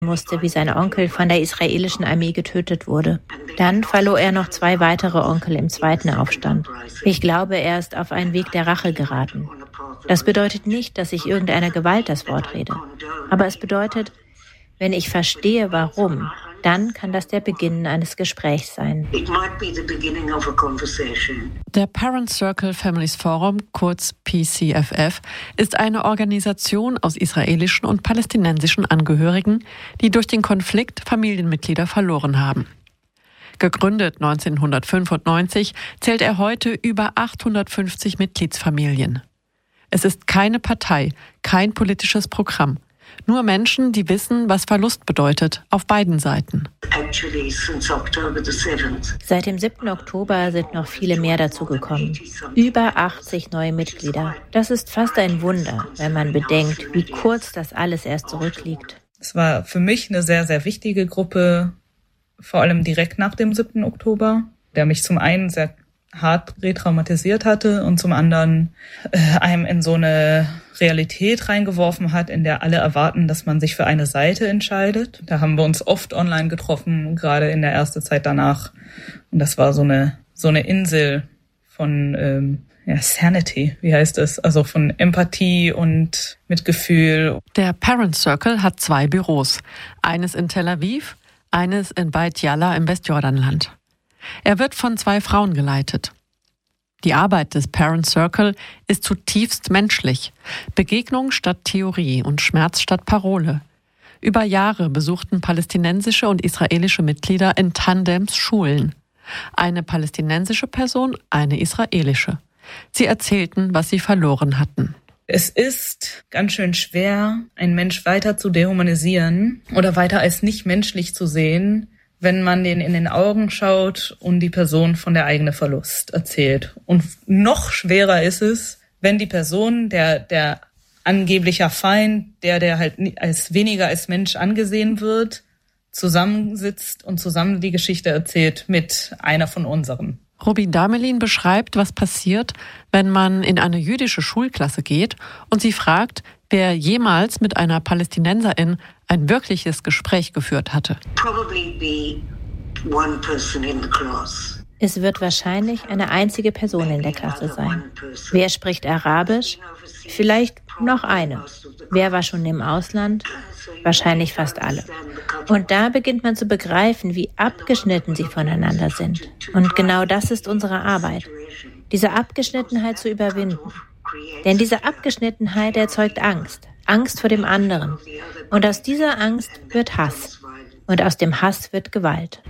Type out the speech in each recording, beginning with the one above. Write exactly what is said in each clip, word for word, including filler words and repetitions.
musste, wie sein Onkel von der israelischen Armee getötet wurde. Dann verlor er noch zwei weitere Onkel im zweiten Aufstand. Ich glaube, er ist auf einen Weg der Rache geraten. Das bedeutet nicht, dass ich irgendeiner Gewalt das Wort rede. Aber es bedeutet, wenn ich verstehe, warum, dann kann das der Beginn eines Gesprächs sein. Der Parent Circle Families Forum, kurz P C F F, ist eine Organisation aus israelischen und palästinensischen Angehörigen, die durch den Konflikt Familienmitglieder verloren haben. Gegründet neunzehnhundertfünfundneunzig zählt er heute über achthundertfünfzig Mitgliedsfamilien. Es ist keine Partei, kein politisches Programm. Nur Menschen, die wissen, was Verlust bedeutet, auf beiden Seiten. Seit dem siebten Oktober sind noch viele mehr dazugekommen. Über achtzig neue Mitglieder. Das ist fast ein Wunder, wenn man bedenkt, wie kurz das alles erst zurückliegt. Es war für mich eine sehr, sehr wichtige Gruppe, vor allem direkt nach dem siebten Oktober, der mich zum einen sehr hart retraumatisiert hatte und zum anderen äh, einem in so eine Realität reingeworfen hat, in der alle erwarten, dass man sich für eine Seite entscheidet. Da haben wir uns oft online getroffen, gerade in der ersten Zeit danach. Und das war so eine so eine Insel von ähm, ja, Sanity, wie heißt es? Also von Empathie und Mitgefühl. Der Parent Circle hat zwei Büros. Eines in Tel Aviv, eines in Beit Jala im Westjordanland. Er wird von zwei Frauen geleitet. Die Arbeit des Parent Circle ist zutiefst menschlich. Begegnung statt Theorie und Schmerz statt Parole. Über Jahre besuchten palästinensische und israelische Mitglieder in Tandems Schulen. Eine palästinensische Person, eine israelische. Sie erzählten, was sie verloren hatten. Es ist ganz schön schwer, einen Mensch weiter zu dehumanisieren oder weiter als nicht menschlich zu sehen, wenn man den in den Augen schaut und die Person von der eigenen Verlust erzählt. Und noch schwerer ist es, wenn die Person, der der angeblicher Feind, der der halt als weniger als Mensch angesehen wird, zusammensitzt und zusammen die Geschichte erzählt mit einer von unseren. Ruby Damelin beschreibt, was passiert, wenn man in eine jüdische Schulklasse geht und sie fragt, wer jemals mit einer Palästinenserin ein wirkliches Gespräch geführt hatte. Es wird wahrscheinlich eine einzige Person in der Klasse sein. Wer spricht Arabisch? Vielleicht noch eine. Wer war schon im Ausland? Wahrscheinlich fast alle. Und da beginnt man zu begreifen, wie abgeschnitten sie voneinander sind. Und genau das ist unsere Arbeit, diese Abgeschnittenheit zu überwinden. Denn diese Abgeschnittenheit erzeugt Angst. Angst vor dem anderen. Und aus dieser Angst wird Hass. Und aus dem Hass wird Gewalt.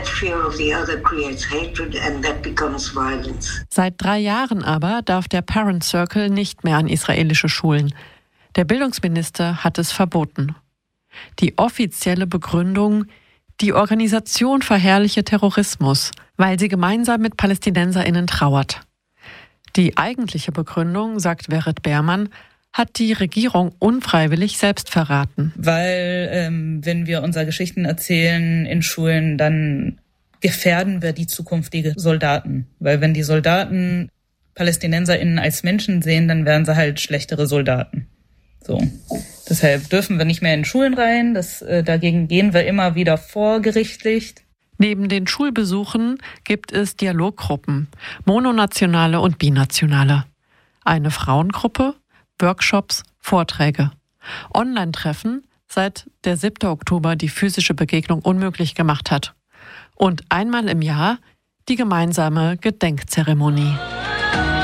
Seit drei Jahren aber darf der Parent Circle nicht mehr an israelische Schulen. Der Bildungsminister hat es verboten. Die offizielle Begründung: die Organisation verherrliche Terrorismus, weil sie gemeinsam mit PalästinenserInnen trauert. Die eigentliche Begründung, sagt Vered Behrmann, hat die Regierung unfreiwillig selbst verraten. Weil ähm, wenn wir unsere Geschichten erzählen in Schulen, dann gefährden wir die zukünftigen Soldaten. Weil wenn die Soldaten PalästinenserInnen als Menschen sehen, dann wären sie halt schlechtere Soldaten. So. Deshalb dürfen wir nicht mehr in Schulen rein. Das, äh, dagegen gehen wir immer wieder vorgerichtlich. Neben den Schulbesuchen gibt es Dialoggruppen, mononationale und binationale. Eine Frauengruppe, Workshops, Vorträge. Online-Treffen, seit der siebte Oktober die physische Begegnung unmöglich gemacht hat. Und einmal im Jahr die gemeinsame Gedenkzeremonie.